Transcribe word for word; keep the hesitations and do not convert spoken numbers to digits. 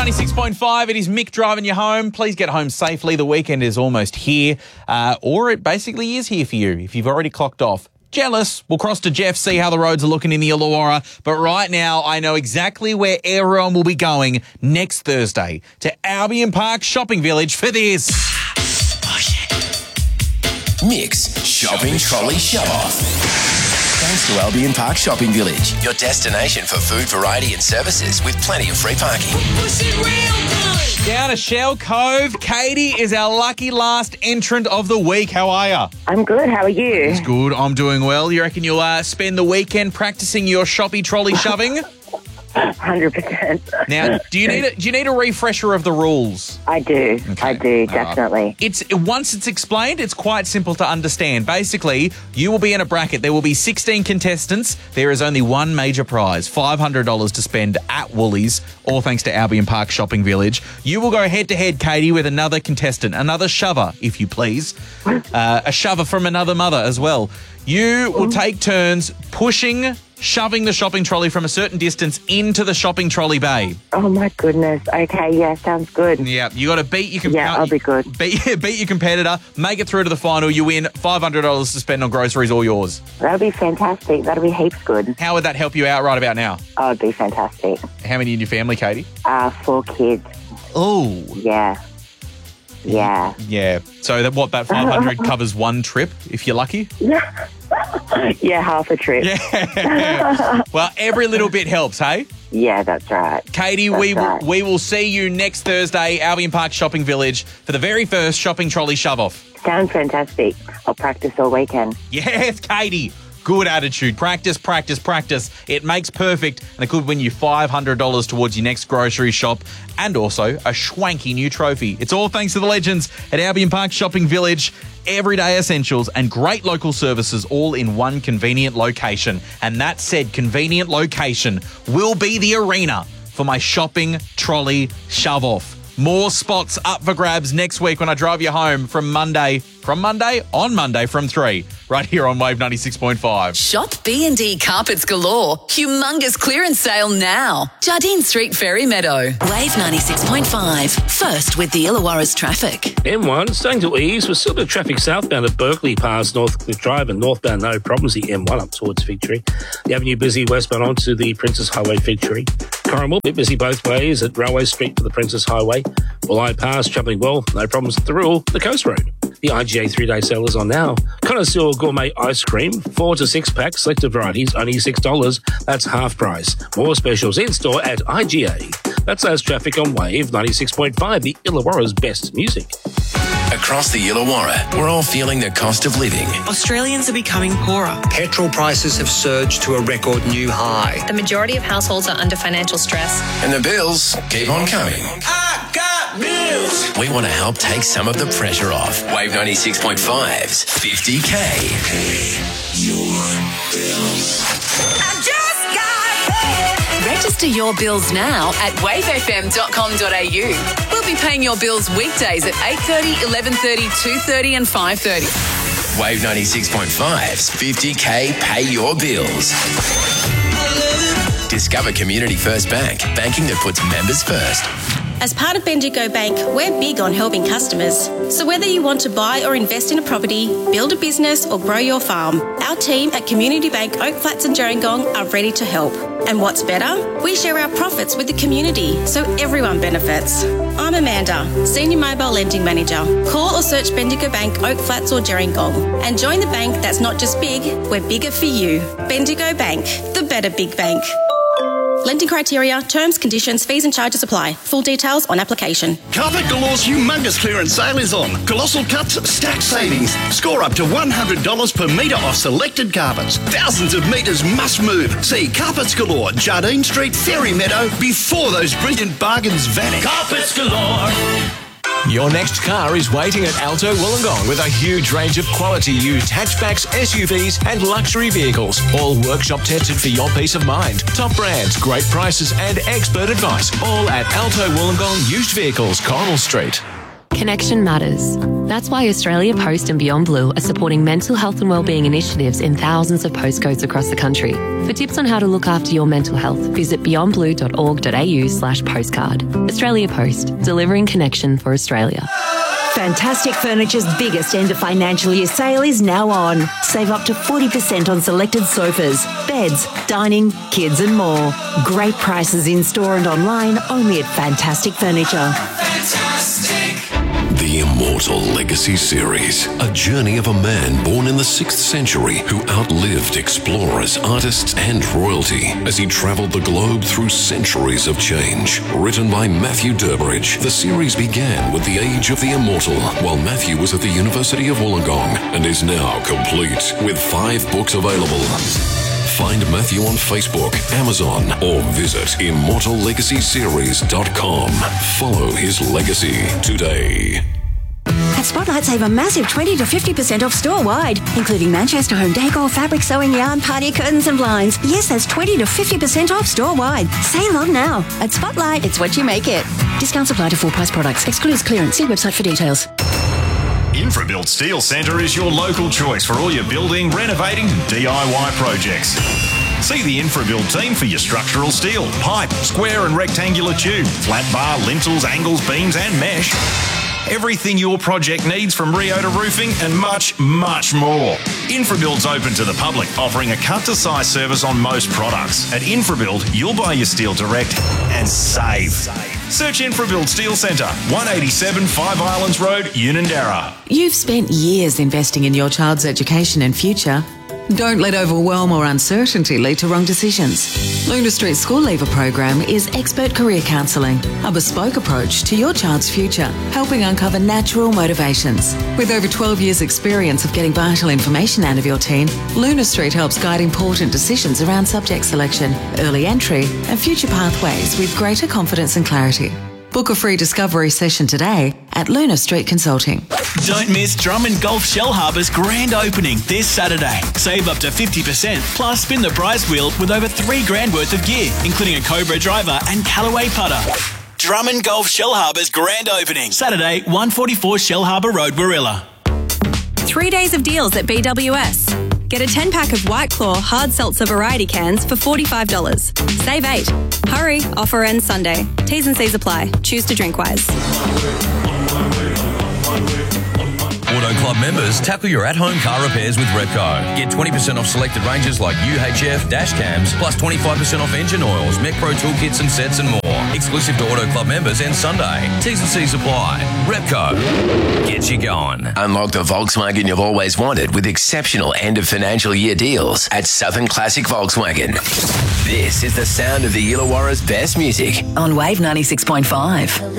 ninety-six point five, it is Mick driving you home. Please get home safely. The weekend is almost here, uh, or it basically is here for you if you've already clocked off. Jealous. We'll cross to Jeff, see how the roads are looking in the Illawarra. But right now, I know exactly where everyone will be going next Thursday, to Albion Park Shopping Village for this. Mick's Shopping Trolley Show-Off. Thanks to Albion Park Shopping Village, your destination for food, variety and services with plenty of free parking. Down to Shell Cove, Katie is our lucky last entrant of the week. How are you? I'm good. How are you? It's good. I'm doing well. You reckon you'll uh, spend the weekend practicing your shoppy trolley shoving? one hundred percent. Now, do you need a, do you need a refresher of the rules? I do. Okay. I do, definitely. Uh, it's once it's explained, it's quite simple to understand. Basically, you will be in a bracket. There will be sixteen contestants. There is only one major prize, five hundred dollars to spend at Woolies, all thanks to Albion Park Shopping Village. You will go head-to-head, Katie, with another contestant, another shover, if you please. Uh, a shover from another mother as well. You will take turns pushing, shoving the shopping trolley from a certain distance into the shopping trolley bay. Oh, my goodness. Okay, yeah, sounds good. Yeah, you got to beat your competitor. Yeah, I'll be good. Beat, beat your competitor, make it through to the final, you win five hundred dollars to spend on groceries, all yours. That'll be fantastic. That'll be heaps good. How would that help you out right about now? Oh, it'd be fantastic. How many in your family, Katie? Uh, four kids. Oh. Yeah. Yeah. Yeah. So that what, that five hundred covers one trip, if you're lucky? Yeah. Yeah, half a trip. Yeah. Well, every little bit helps, hey? Yeah, that's right. Katie, that's we right. will, we will see you next Thursday, Albion Park Shopping Village, for the very first shopping trolley shove-off. Sounds fantastic. I'll practice all weekend. Yes, Katie. Good attitude. Practice, practice, practice. It makes perfect, and it could win you five hundred dollars towards your next grocery shop and also a schwanky new trophy. It's all thanks to the legends at Albion Park Shopping Village. Everyday essentials and great local services all in one convenient location. And that said convenient location will be the arena for my shopping trolley shove-off. More spots up for grabs next week when I drive you home from Monday, from Monday, on Monday from three, right here on Wave ninety-six point five. Shop B and D Carpets Galore. Humongous clearance sale now. Jardine Street, Ferry Meadow. Wave ninety-six point five. First with the Illawarra's traffic. M one starting to ease with still a bit of traffic southbound at Berkeley past Northcliffe Drive and northbound no problems. The M one up towards Victory. The avenue busy westbound onto the Princess Highway Victory. Corrimal, bit busy both ways at Railway Street for the Princess Highway. Walleye Pass, travelling well, no problems at the Rural, the Coast Road. The I G A three-day sale is on now. Connoisseur Gourmet Ice Cream, four to six packs, selected varieties, only six dollars. That's half price. More specials in-store at I G A. That's us traffic on Wave ninety-six point five, the Illawarra's best music. Across the Illawarra, we're all feeling the cost of living. Australians are becoming poorer. Petrol prices have surged to a record new high. The majority of households are under financial stress. And the bills keep on coming. I got bills. We want to help take some of the pressure off. Wave ninety-six point five's fifty K. I just got bills. Register your bills now at wave f m dot com dot a u. We'll be paying your bills weekdays at eight thirty, eleven thirty, two thirty and five thirty. Wave ninety-six point five's fifty K Pay Your Bills. Discover Community First Bank, banking that puts members first. As part of Bendigo Bank, we're big on helping customers. So whether you want to buy or invest in a property, build a business or grow your farm, our team at Community Bank Oak Flats and Gerringong are ready to help. And what's better? We share our profits with the community, so everyone benefits. I'm Amanda, Senior Mobile Lending Manager. Call or search Bendigo Bank Oak Flats or Gerringong and join the bank that's not just big, we're bigger for you. Bendigo Bank, the better big bank. Lending criteria, terms, conditions, fees and charges apply. Full details on application. Carpet Galore's humongous clearance sale is on. Colossal cuts, stacked savings. Score up to one hundred dollars per metre off selected carpets. Thousands of metres must move. See Carpets Galore, Jardine Street, Ferry Meadow, before those brilliant bargains vanish. Carpets galore. Your next car is waiting at Alto Wollongong with a huge range of quality used hatchbacks, S U Vs and luxury vehicles. All workshop tested for your peace of mind. Top brands, great prices and expert advice. All at Alto Wollongong Used Vehicles, Coral Street. Connection matters. That's why Australia Post and Beyond Blue are supporting mental health and wellbeing initiatives in thousands of postcodes across the country. For tips on how to look after your mental health, visit beyondblue.org.au slash postcard. Australia Post, delivering connection for Australia. Fantastic Furniture's biggest end of financial year sale is now on. Save up to forty percent on selected sofas, beds, dining, kids and more. Great prices in store and online only at Fantastic Furniture. Fantastic. The Immortal Legacy Series, a journey of a man born in the sixth century who outlived explorers, artists and royalty as he travelled the globe through centuries of change. Written by Matthew Durbridge, the series began with the Age of the Immortal while Matthew was at the University of Wollongong and is now complete with five books available. Find Matthew on Facebook, Amazon, or visit immortal legacy series dot com. Follow his legacy today. At Spotlight, save a massive twenty to fifty percent off store-wide, including Manchester home decor, fabric, sewing, yarn, party curtains and blinds. Yes, that's twenty to fifty percent off store-wide. Sale on now. At Spotlight, it's what you make it. Discounts apply to full-price products. Excludes clearance. See website for details. InfraBuilt Steel Centre is your local choice for all your building, renovating and D I Y projects. See the InfraBuilt team for your structural steel, pipe, square and rectangular tube, flat bar, lintels, angles, beams and mesh. Everything your project needs from Rio to roofing and much, much more. InfraBuild's open to the public, offering a cut-to-size service on most products. At InfraBuild, you'll buy your steel direct and save. Search InfraBuild Steel Centre, one eighty-seven Five Islands Road, Unanderra. You've spent years investing in your child's education and future. Don't let overwhelm or uncertainty lead to wrong decisions. Luna Street School Leaver program is expert career counselling, a bespoke approach to your child's future, helping uncover natural motivations. With over twelve years experience of getting vital information out of your teen, Luna Street helps guide important decisions around subject selection, early entry and future pathways with greater confidence and clarity. Book a free discovery session today at Luna Street Consulting. Don't miss Drummond Golf Shellharbour's grand opening this Saturday. Save up to fifty percent, plus spin the prize wheel with over three grand worth of gear, including a Cobra driver and Callaway putter. Drummond Golf Shellharbour's grand opening, Saturday, one forty-four Shellharbour Road, Warilla. Three days of deals at B W S. Get a ten pack of White Claw hard seltzer variety cans for forty-five dollars. Save eight. Hurry, offer ends Sunday. T's and C's apply. Choose to drink wise. Auto Club members, tackle your at-home car repairs with Repco. Get twenty percent off selected ranges like U H F, dash cams, plus twenty-five percent off engine oils, Mech Pro toolkits and sets and more. Exclusive to Auto Club members and Sunday. T's and C's apply. Repco. Get you going. Unlock the Volkswagen you've always wanted with exceptional end of financial year deals at Southern Classic Volkswagen. This is the sound of the Illawarra's best music on Wave ninety-six point five.